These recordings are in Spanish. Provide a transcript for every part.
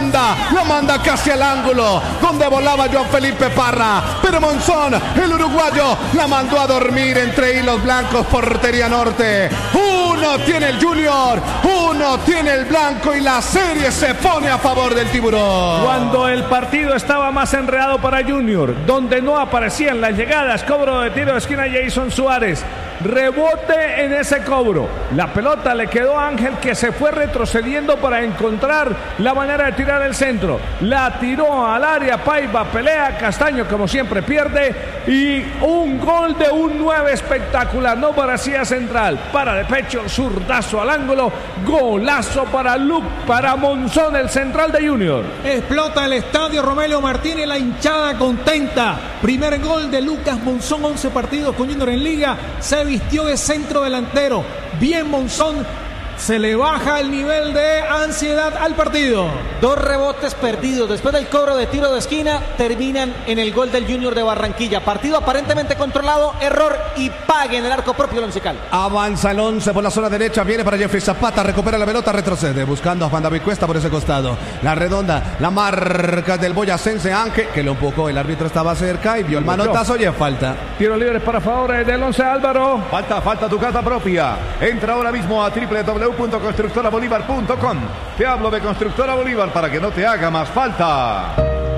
manda casi al ángulo, donde volaba Joan Felipe Parra, pero Monzón, el uruguayo, la mandó a dormir entre hilos blancos, portería norte. Uno tiene el Junior, uno tiene el blanco y la serie se pone a favor del Tiburón. Cuando el partido estaba más enredado para Junior, donde no aparecían las llegadas, cobro de tiro de esquina Jason Suárez. Rebote en ese cobro. La pelota le quedó a Ángel, que se fue retrocediendo para encontrar la manera de tirar el centro. La tiró al área, Paiva pelea, Castaño como siempre pierde y un gol de un 9 espectacular. No parecía central, para de pecho, zurdazo al ángulo, golazo para Monzón, el central de Junior. Explota el estadio Romelio Martínez, la hinchada contenta. Primer gol de Lucas Monzón, 11 partidos con Junior en liga. Se vistió de centro delantero. Bien Monzón, se le baja el nivel de ansiedad al partido. 2 rebotes perdidos después del cobro de tiro de esquina terminan en el gol del Junior de Barranquilla. Partido aparentemente controlado, error y pague en el arco propio del Once Caldas. Avanza el 11 por la zona derecha, viene para Jeffrey Zapata, recupera la pelota, retrocede, buscando a Juan David Cuesta por ese costado. La redonda, la marca del boyacense Ángel, que lo empujó, el árbitro estaba cerca y vio el manotazo y es falta. Tiro libre para favor del Once, Álvaro. Falta tu casa propia. Entra ahora mismo a www.constructorabolívar.com. Te hablo de Constructora Bolívar para que no te haga más falta.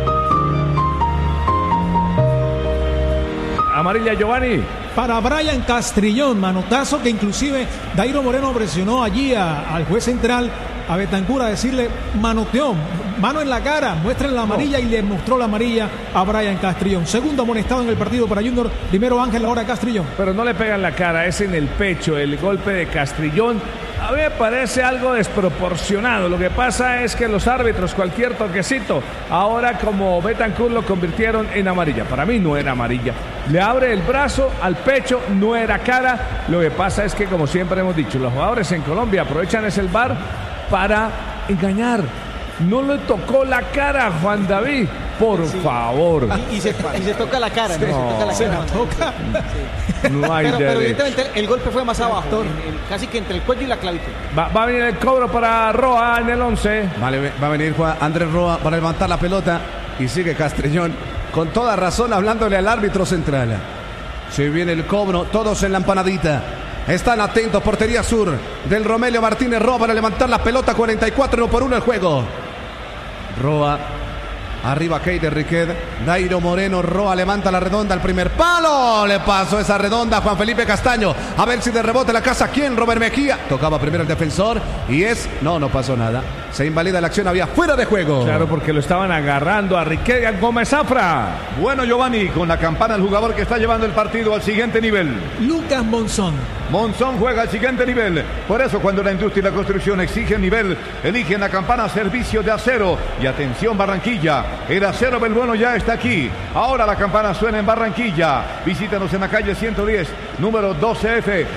Amarilla Giovanni. Para Brian Castrillón, manotazo que inclusive Dairo Moreno presionó allí al juez central, a Betancur, a decirle manoteó, mano en la cara, muestren la amarilla, y le mostró la amarilla a Brian Castrillón. Segundo amonestado en el partido para Junior, primero Ángel, ahora Castrillón. Pero no le pegan la cara, es en el pecho el golpe de Castrillón. A mí me parece algo desproporcionado. Lo que pasa es que los árbitros, cualquier toquecito, ahora como Betancur lo convirtieron en amarilla. Para mí no era amarilla. Le abre el brazo al pecho, no era cara. Lo que pasa es que, como siempre hemos dicho, los jugadores en Colombia aprovechan ese VAR para engañar. No le tocó la cara a Juan David, por favor. Y se toca la cara, ¿no? Se la toca. Sí. No hay pero derecho. evidentemente el golpe fue más abajo, casi que entre el cuello y la clavícula. Va a venir el cobro para Roa en el 11. Vale, va a venir Juan Andrés Roa para levantar la pelota y sigue Castrillón con toda razón hablándole al árbitro central. Se viene el cobro, todos en la empanadita. Están atentos, portería sur del Romelio Martínez. Roa para levantar la pelota, 44-1 el juego. Roa, arriba Keider Riquet, Dairo Moreno, Roa levanta la redonda al primer palo, le pasó esa redonda a Juan Felipe Castaño, a ver si de rebote la casa, ¿quién? Robert Mejía, tocaba primero el defensor y no pasó nada, se invalida la acción, había fuera de juego. Claro, porque lo estaban agarrando a Riquet y a Gómez Zafra. Bueno, Giovanni, con la campana el jugador que está llevando el partido al siguiente nivel. Lucas Monzón. Monzón juega al siguiente nivel. Por eso, cuando la industria y la construcción exigen nivel, eligen la campana servicio de acero. Y atención, Barranquilla, el acero Belbono ya está aquí. Ahora la campana suena en Barranquilla. Visítanos en la calle 110, número 12F,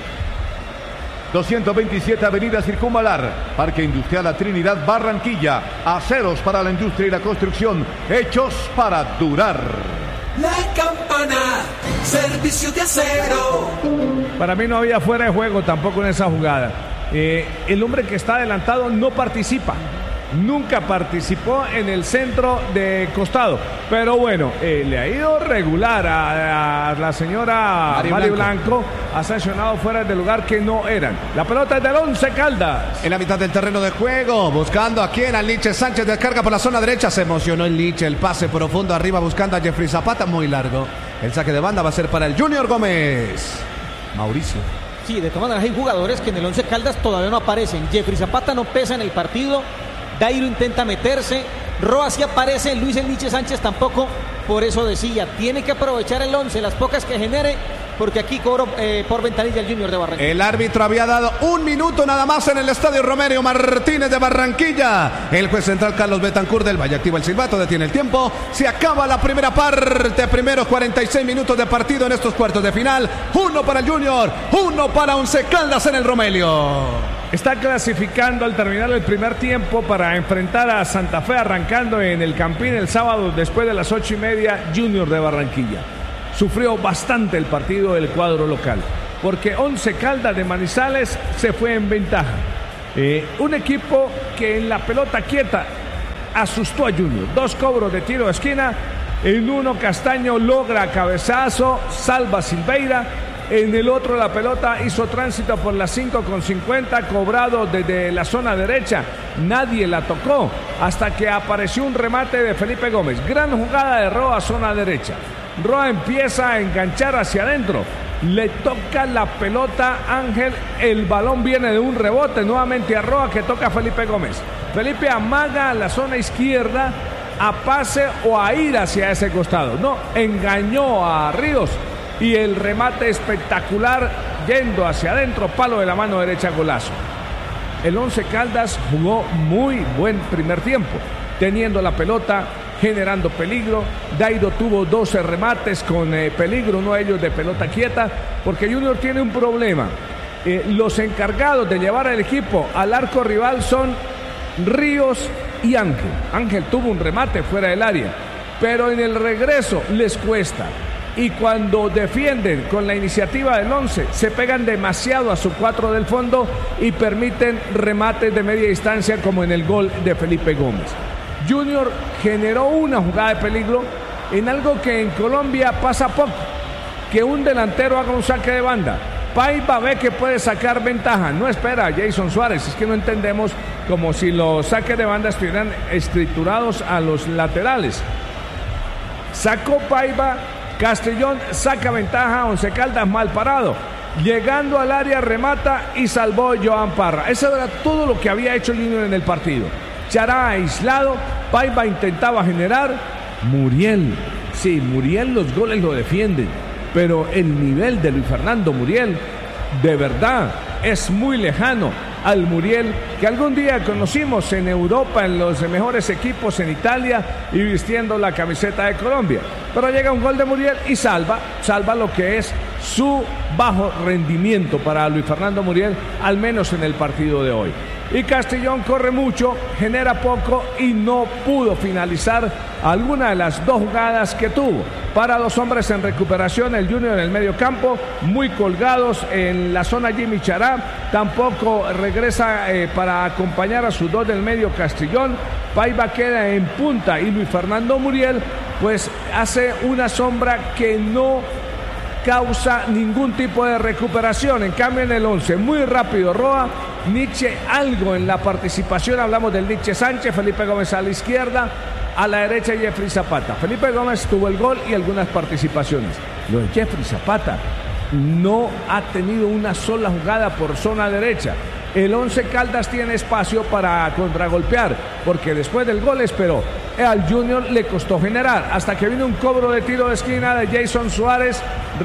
227 Avenida Circunvalar, Parque Industrial La Trinidad, Barranquilla. Aceros para la industria y la construcción, hechos para durar. La campana, servicio de acero. Para mí no había fuera de juego tampoco en esa jugada. El hombre que está adelantado no participa. Nunca participó en el centro de costado. Pero bueno, le ha ido regular a la señora Mari Blanco. Ha sancionado fuera de lugar que no eran. La pelota es del Once Caldas. En la mitad del terreno de juego, buscando a quién, al Liche Sánchez, descarga por la zona derecha. Se emocionó el Liche, el pase profundo arriba buscando a Jeffrey Zapata, muy largo. El saque de banda va a ser para el Junior Gómez. Mauricio. Sí, de todas maneras hay jugadores que en el Once Caldas todavía no aparecen. Jeffrey Zapata no pesa en el partido. Dairo intenta meterse. Roa sí aparece. Luis El Liche Sánchez tampoco. Por eso decía, tiene que aprovechar el 11, las pocas que genere, porque aquí cobro por ventanilla el Junior de Barranquilla. El árbitro había dado 1 minuto nada más en el estadio Romelio Martínez de Barranquilla. El juez central Carlos Betancur del Valle activa el silbato, detiene el tiempo. Se acaba la primera parte, primeros 46 minutos de partido en estos cuartos de final. 1 para el Junior, 1 para Once Caldas en el Romelio. Está clasificando al terminar el primer tiempo para enfrentar a Santa Fe, arrancando en el Campín el sábado después de las 8:30, Junior de Barranquilla. Sufrió bastante el partido del cuadro local, porque Once Caldas de Manizales se fue en ventaja. Un equipo que en la pelota quieta asustó a Junior. 2 cobros de tiro de esquina. En uno Castaño logra cabezazo, salva Silveira. En el otro la pelota hizo tránsito por las 5:50, cobrado desde la zona derecha. Nadie la tocó hasta que apareció un remate de Felipe Gómez. Gran jugada de Roa, zona derecha. Roa empieza a enganchar hacia adentro. Le toca la pelota Ángel. El balón viene de un rebote nuevamente a Roa, que toca a Felipe Gómez. Felipe amaga a la zona izquierda a pase o a ir hacia ese costado. No, engañó a Ríos. Y el remate espectacular yendo hacia adentro, palo de la mano derecha, golazo. El Once Caldas jugó muy buen primer tiempo, teniendo la pelota, generando peligro. Dairo tuvo 12 remates con peligro, uno de ellos de pelota quieta, porque Junior tiene un problema. Los encargados de llevar al equipo al arco rival son Ríos y Ángel. Ángel tuvo un remate fuera del área, pero en el regreso les cuesta. Y cuando defienden con la iniciativa del 11, se pegan demasiado a su 4 del fondo y permiten remates de media distancia, como en el gol de Felipe Gómez. Junior generó una jugada de peligro en algo que en Colombia pasa poco, que un delantero haga un saque de banda. Paiva ve que puede sacar ventaja, no espera a Jason Suárez. Es que no entendemos, como si los saques de banda estuvieran escriturados a los laterales. Sacó Paiva. Castrillón saca ventaja, Once Caldas mal parado. Llegando al área, remata y salvó Joan Parra. Eso era todo lo que había hecho Junior en el partido. Chará aislado, Paiva intentaba generar. Muriel, sí, Muriel los goles lo defienden, pero el nivel de Luis Fernando Muriel, de verdad, es muy lejano al Muriel que algún día conocimos en Europa, en los mejores equipos en Italia y vistiendo la camiseta de Colombia. Pero llega un gol de Muriel y salva lo que es su bajo rendimiento para Luis Fernando Muriel, al menos en el partido de hoy. Y Castrillón corre mucho, genera poco y no pudo finalizar alguna de las 2 jugadas que tuvo. Para los hombres en recuperación, el Junior en el medio campo, muy colgados en la zona Jimmy Chará. Tampoco regresa para acompañar a sus 2 del medio Castrillón. Paiva queda en punta y Luis Fernando Muriel pues hace una sombra que no causa ningún tipo de recuperación. En cambio en el 11, muy rápido Roa, Nietzsche algo en la participación. Hablamos del Nietzsche Sánchez, Felipe Gómez a la izquierda, a la derecha Jeffrey Zapata. Felipe Gómez tuvo el gol y algunas participaciones. Lo de Jeffrey Zapata no ha tenido una sola jugada por zona derecha. El Once Caldas tiene espacio para contragolpear, porque después del gol esperó. Al Junior le costó generar, hasta que vino un cobro de tiro de esquina de Jason Suárez.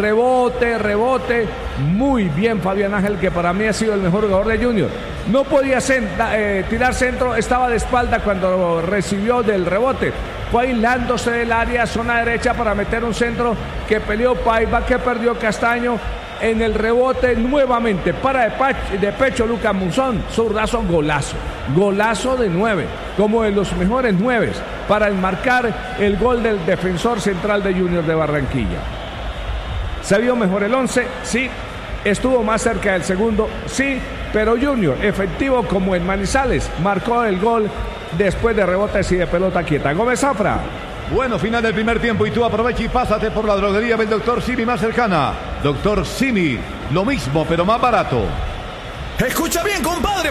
Rebote. Muy bien Fabián Ángel, que para mí ha sido el mejor jugador de Junior. No podía tirar centro, estaba de espalda cuando recibió del rebote. Fue aislándose del área, zona derecha, para meter un centro que peleó Paiva, que perdió Castaño. En el rebote nuevamente para de pecho Lucas Monzón, zurdazo, golazo de 9, como de los mejores 9 para enmarcar el gol del defensor central de Junior de Barranquilla. ¿Se vio mejor el 11? Sí. ¿Estuvo más cerca del segundo? Sí. Pero Junior, efectivo como en Manizales, marcó el gol después de rebotes y de pelota quieta. Gómez Zafra. Bueno, final del primer tiempo y tú aprovecha y pásate por la droguería del Dr. Simi más cercana. Dr. Simi, lo mismo pero más barato. Escucha bien, compadre.